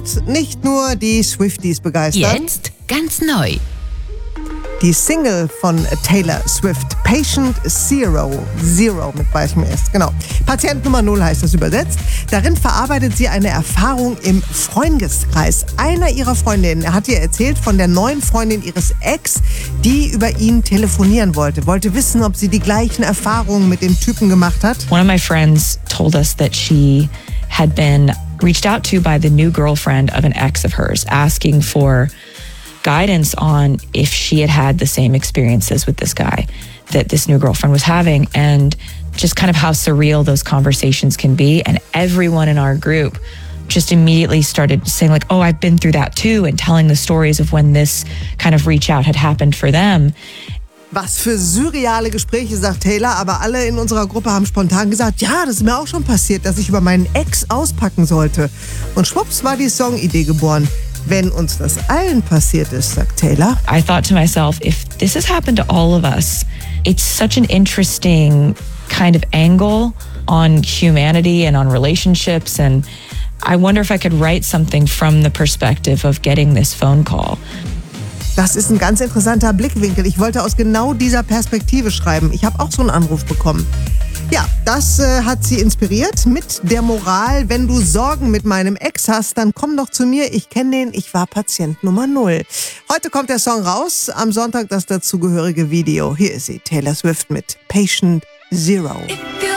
wird nicht nur die Swifties begeistern. Jetzt ganz neu. Die Single von Taylor Swift, Patient Zero mit weichem S, genau. Patient Nummer 0 heißt das übersetzt. Darin verarbeitet sie eine Erfahrung im Freundeskreis. Einer ihrer Freundinnen hat ihr erzählt von der neuen Freundin ihres Ex, die über ihn telefonieren wollte wissen, ob sie die gleichen Erfahrungen mit dem Typen gemacht hat. One of my friends told us that she had been reached out to by the new girlfriend of an ex of hers, asking for guidance on if she had the same experiences with this guy that this new girlfriend was having, and just kind of how surreal those conversations can be. And everyone in our group just immediately started saying like, oh, I've been through that too, and telling the stories of when this kind of reach out had happened for them. Was für surreale Gespräche, sagt Taylor, aber alle in unserer Gruppe haben spontan gesagt, ja, das ist mir auch schon passiert, dass ich über meinen Ex auspacken sollte. Und schwupps war die Songidee geboren. Wenn uns das allen passiert ist, sagt Taylor. I thought to myself, if this has happened to all of us, it's such an interesting kind of angle on humanity and on relationships. And I wonder if I could write something from the perspective of getting this phone call. Das ist ein ganz interessanter Blickwinkel. Ich wollte aus genau dieser Perspektive schreiben. Ich habe auch so einen Anruf bekommen. Ja, das hat sie inspiriert mit der Moral, wenn du Sorgen mit meinem Ex hast, dann komm doch zu mir, ich kenne den, ich war Patient Nummer 0. Heute kommt der Song raus, am Sonntag das dazugehörige Video. Hier ist sie, Taylor Swift mit Patient Zero.